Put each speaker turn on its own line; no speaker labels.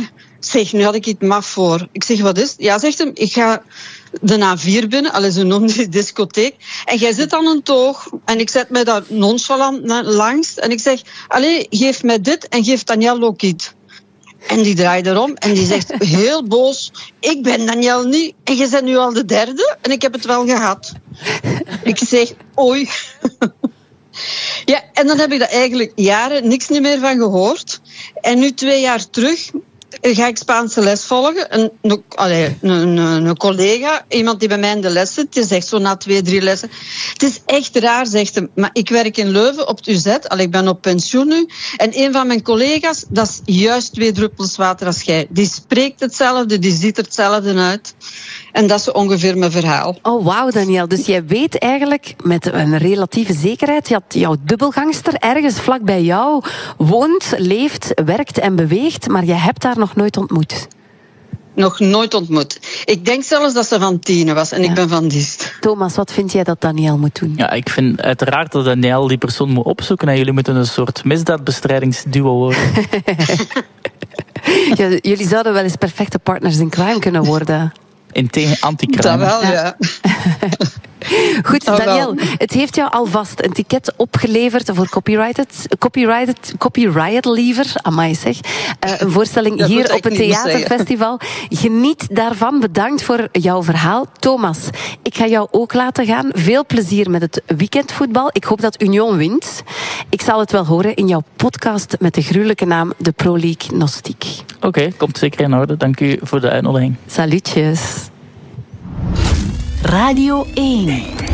mij. Zeg, nu had ik iets maf voor. Ik zeg, wat is het? Ja, zegt hem, ik ga de A4 binnen. Allee, zo noemde die discotheek. En jij zit aan een toog. En ik zet mij daar nonchalant langs. En ik zeg, allee, geef mij dit en geef Danielle ook iets. En die draait erom en die zegt heel boos, ik ben Danielle niet en je bent nu al de derde en ik heb het wel gehad. Ik zeg, oei. Ja, en dan heb ik daar eigenlijk jaren niks meer van gehoord. En nu 2 jaar terug ga ik Spaanse les volgen. Een collega, iemand die bij mij in de les zit, die zegt zo na 2, 3 lessen. Het is echt raar, zegt hem. Maar ik werk in Leuven op het UZ. Ik ben op pensioen nu. En een van mijn collega's, dat is juist 2 druppels water als jij. Die spreekt hetzelfde, die ziet er hetzelfde uit. En dat is ongeveer mijn verhaal.
Oh, wauw, Danielle. Dus jij weet eigenlijk met een relatieve zekerheid dat jouw dubbelgangster ergens vlak bij jou woont, leeft, werkt en beweegt, maar jij hebt haar nog nooit ontmoet.
Nog nooit ontmoet. Ik denk zelfs dat ze van Tiene was en ik ben van Diest.
Thomas, wat vind jij dat Danielle moet doen?
Ja, ik vind uiteraard dat Danielle die persoon moet opzoeken en jullie moeten een soort misdaadbestrijdingsduo worden.
Ja, jullie zouden wel eens perfecte partners in crime kunnen worden.
Tegen anti-crime.
Dat wel, ja.
Goed, Danielle, het heeft jou alvast een ticket opgeleverd voor Copyrighted liever. Amai zeg. Een voorstelling dat hier op het Theaterfestival. Geniet daarvan. Bedankt voor jouw verhaal. Thomas, ik ga jou ook laten gaan. Veel plezier met het weekendvoetbal. Ik hoop dat Union wint. Ik zal het wel horen in jouw podcast met de gruwelijke naam de Pro League Gnostiek.
Oké, komt zeker in orde. Dank u voor de uitnodiging.
Salutjes.
Radio 1.